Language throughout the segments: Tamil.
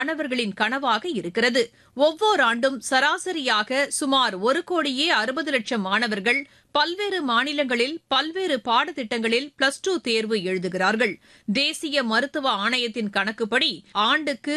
மாணவர்களின் கனவாக இருக்கிறது. ஒவ்வொரு ஆண்டும் சராசரியாக சுமார் 1,60,00,000 மாணவர்கள் பல்வேறு மாநிலங்களில் பல்வேறு பாடத்திட்டங்களில் +2 தேர்வு எழுதுகிறார்கள். தேசிய மருத்துவ ஆணையத்தின் கணக்குப்படி ஆண்டுக்கு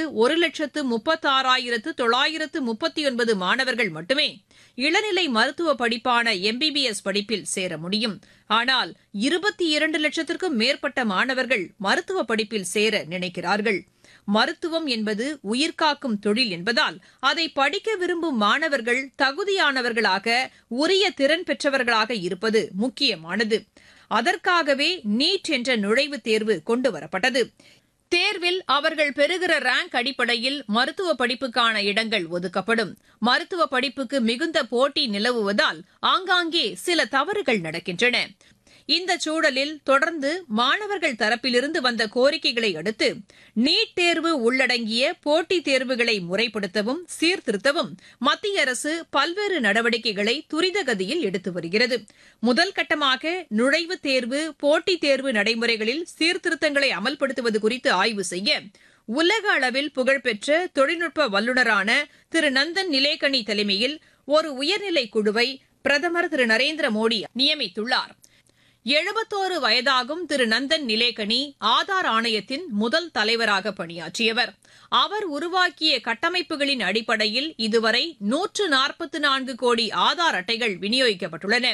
1,36,939 மாணவர்கள் மட்டுமே இளநிலை மருத்துவ படிப்பான MBBS படிப்பில் சேர முடியும். ஆனால் 22 லட்சத்திற்கும் மேற்பட்ட மாணவர்கள் மருத்துவ படிப்பில் சேர நினைக்கிறார்கள். மருத்துவம் என்பது உயிர்காக்கும் தொழில் என்பதால் அதை படிக்க விரும்பும் மாணவர்கள் தகுதியானவர்களாக, உரிய திறன் பெற்றவர்களாக இருப்பது முக்கியமானது. அதற்காகவே நீட் என்ற நுழைவுத் தேர்வு கொண்டுவரப்பட்டது. தேர்வில் அவர்கள் பெறுகிற ரேங்க் அடிப்படையில் மருத்துவ படிப்புக்கான இடங்கள் ஒதுக்கப்படும். மருத்துவ படிப்புக்கு மிகுந்த போட்டி நிலவுவதால் ஆங்காங்கே சில தவறுகள் நடக்கின்றன. இந்த சூழலில் தொடர்ந்து மாணவர்கள் தரப்பிலிருந்து வந்த கோரிக்கைகளை அடுத்து நீட் தேர்வு உள்ளடங்கிய போட்டித் தேர்வுகளை முறைப்படுத்தவும் சீர்திருத்தவும் மத்திய அரசு பல்வேறு நடவடிக்கைகளை துரிதகதியில் எடுத்து வருகிறது. முதல் கட்டமாக நுழைவுத் தேர்வு, போட்டித் தேர்வு நடைமுறைகளில் சீர்திருத்தங்களை அமல்படுத்துவது குறித்து ஆய்வு செய்ய உலக அளவில் புகழ்பெற்ற தொழில்நுட்ப வல்லுநரான திரு நந்தன் நிலேகனி தலைமையில் ஒரு உயர்நிலை குழுவை பிரதமர் திரு நரேந்திர மோடி நியமித்துள்ளார். 71 வயதாகும் திரு நந்தன் நிலேகனி ஆதார் ஆணையத்தின் முதல் தலைவராக பணியாற்றியவர். அவர் உருவாக்கிய கட்டமைப்புகளின் அடிப்படையில் இதுவரை 144 கோடி ஆதார் அட்டைகள் விநியோகிக்கப்பட்டுள்ளன.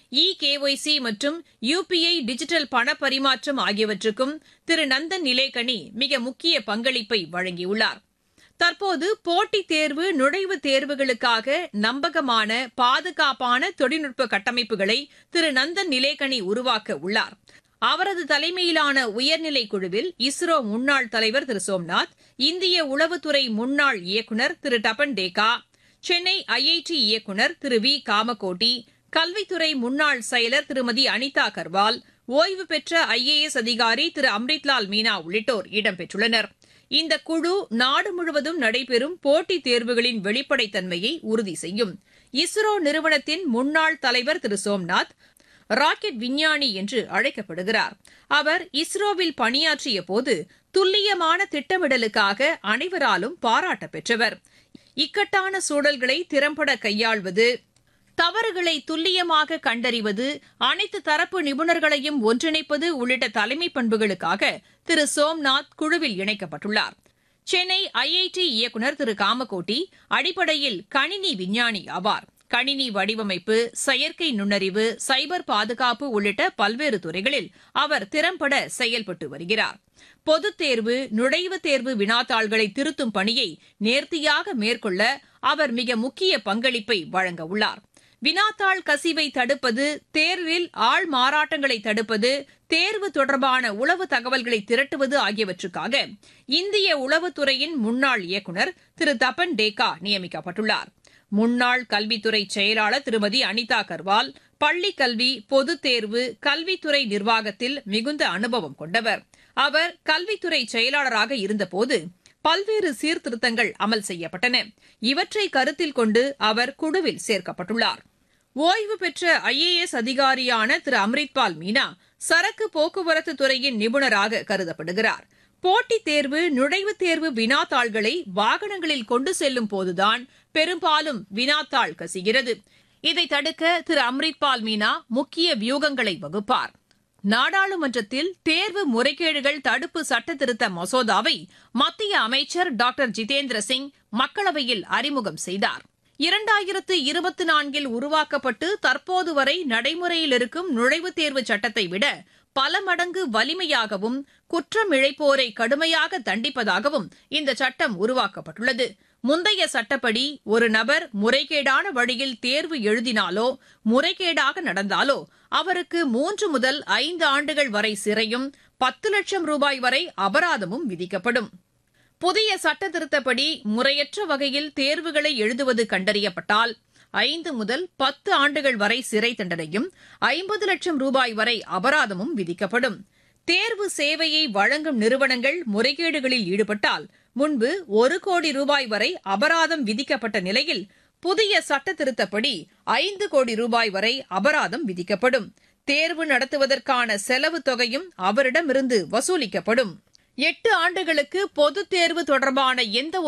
KYC மற்றும் UPI டிஜிட்டல் பண பரிமாற்றம் ஆகியவற்றுக்கும் திரு நந்தன் நிலேகனி மிக முக்கிய பங்களிப்பை வழங்கியுள்ளார். தற்போது போட்டித் தேர்வு, நுழைவுத் தேர்வுகளுக்காக நம்பகமான, பாதுகாப்பான தொழில்நுட்ப கட்டமைப்புகளை திரு நந்தன் நிலேகனி உருவாக்க உள்ளார். அவரது தலைமையிலான உயர்நிலை குழுவில் இஸ்ரோ முன்னாள் தலைவர் திரு சோம்நாத், இந்திய உளவுத்துறை முன்னாள் இயக்குநர் திரு டபன் டேகா, சென்னை IIT இயக்குநர் திரு V காமகோட்டி, கல்வித்துறை முன்னாள் செயலர் திருமதி அனிதா கர்வால், ஓய்வு பெற்ற IAS அதிகாரி திரு அம்ரித்லால் மீனா உள்ளிட்டோர் இடம்பெற்றுள்ளனர். இந்த குழு நாடு முழுவதும் நடைபெறும் போட்டித் தேர்வுகளின் வெளிப்படைத்தன்மையை உறுதி செய்யும். இஸ்ரோ நிறுவனத்தின் முன்னாள் தலைவர் திரு சோம்நாத் ராக்கெட் விஞ்ஞானி என்று அழைக்கப்படுகிறார். அவர் இஸ்ரோவில் பணியாற்றிய போது துல்லியமான திட்டமிடலுக்காக அனைவராலும் பாராட்ட பெற்றவர். இக்கட்டான சூழல்களை திறம்பட கையாள்வது, தவறுகளை துல்லியமாக கண்டறிவது, அனைத்து தரப்பு நிபுணர்களையும் ஒன்றிணைப்பது உள்ளிட்ட தலைமை பண்புகளுக்காக திரு சோம்நாத் குழுவில் இணைக்கப்பட்டுள்ளார். சென்னை IIT இயக்குநர் திரு காமகோட்டி அடிப்படையில் கணினி விஞ்ஞானி ஆவார். கணினி வடிவமைப்பு, செயற்கை நுண்ணறிவு, சைபர் பாதுகாப்பு உள்ளிட்ட பல்வேறு துறைகளில் அவர் திறம்பட செயல்பட்டு வருகிறார். பொதுத் தேர்வு, நுழைவுத் தேர்வு வினாத்தாள்களை திருத்தும் பணியை நேர்த்தியாக மேற்கொள்ள அவர் மிக முக்கிய பங்களிப்பை வழங்க உள்ளார். வினாத்தாள் கசிவை தடுப்பது, தேர்வில் ஆள் மாறாட்டங்களை தடுப்பது, தேர்வு தொடர்பான உளவு தகவல்களை திரட்டுவது ஆகியவற்றுக்காக இந்திய உளவுத்துறையின் முன்னாள் இயக்குநர் திரு தபன் டேகா நியமிக்கப்பட்டுள்ளார். முன்னாள் கல்வித்துறை செயலாளர் திருமதி அனிதா கர்வால் பள்ளிக் கல்வி, பொதுத் தேர்வு, கல்வித்துறை நிர்வாகத்தில் மிகுந்த அனுபவம் கொண்டவர். அவர் கல்வித்துறை செயலாளராக இருந்தபோது பல்வேறு சீர்திருத்தங்கள் அமல் செய்யப்பட்டன. இவற்றை கருத்தில் கொண்டு அவர் குழுவில் சேர்க்கப்பட்டுள்ளார். ஓய்வு பெற்ற IAS அதிகாரியான திரு அம்ரித்பால் மீனா சரக்கு போக்குவரத்து துறையின் நிபுணராக கருதப்படுகிறார். போட்டித் தேர்வு, நுழைவுத் தேர்வு வினாத்தாள்களை வாகனங்களில் கொண்டு செல்லும் போதுதான் பெரும்பாலும் வினாத்தாள் கசிகிறது. இதை தடுக்க திரு அம்ரித்பால் மீனா முக்கிய வியூகங்களை வகுப்பார். நாடாளுமன்றத்தில் தேர்வு முறைகேடுகள் தடுப்பு சட்டத்திருத்த மசோதாவை மத்திய அமைச்சர் டாக்டர் ஜிதேந்திர சிங் மக்களவையில் அறிமுகம் செய்தார். 2024 உருவாக்கப்பட்டு தற்போது வரை நடைமுறையில் இருக்கும் நுழைவுத் தேர்வு சட்டத்தை விட பல மடங்கு வலிமையாகவும், குற்றம் இழைப்போரை கடுமையாக தண்டிப்பதாகவும் இந்த சட்டம் உருவாக்கப்பட்டுள்ளது. முந்தைய சட்டப்படி ஒரு நபர் முறைகேடான வழியில் தேர்வு எழுதினாலோ, முறைகேடாக நடந்தாலோ அவருக்கு 3 முதல் 5 ஆண்டுகள் வரை சிறையும் 10 லட்சம் ரூபாய் வரை அபராதமும் விதிக்கப்படும். புதிய சட்டத்திருத்தப்படி முறையற்ற வகையில் தேர்வுகளை எழுதுவது கண்டறியப்பட்டால் 5 முதல் 10 ஆண்டுகள் வரை சிறை தண்டனையும் 50 லட்சம் ரூபாய் வரை அபராதமும் விதிக்கப்படும். தேர்வு சேவையை வழங்கும் நிறுவனங்கள் முறைகேடுகளில் ஈடுபட்டால் முன்பு 1 கோடி ரூபாய் வரை அபராதம் விதிக்கப்பட்ட நிலையில் புதிய சட்டத்திருத்தப்படி 5 கோடி ரூபாய் வரை அபராதம் விதிக்கப்படும். தேர்வு நடத்துவதற்கான செலவு தொகையும் அவரிடமிருந்து வசூலிக்கப்படும். 8 ஆண்டுகளுக்கு பொதுத் தேர்வு தொடர்பான எந்த